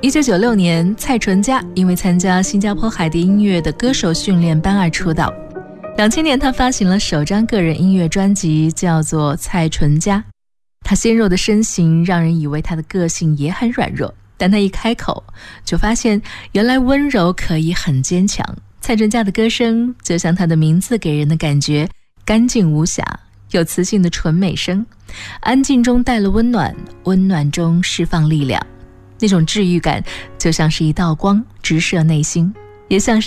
1996年，蔡淳佳因为参加新加坡海蝶音乐的歌手训练班而出道。2000年，他发行了首张个人音乐专辑，叫做《蔡淳佳》。他纤弱的身形让人以为他的个性也很软弱，但他一开口就发现原来温柔可以很坚强。蔡淳佳的歌声就像他的名字给人的感觉，干净无瑕，有磁性的纯美声，安静中带了温暖，温暖中释放力量。那种治愈感就像是一道光直射内心，也像是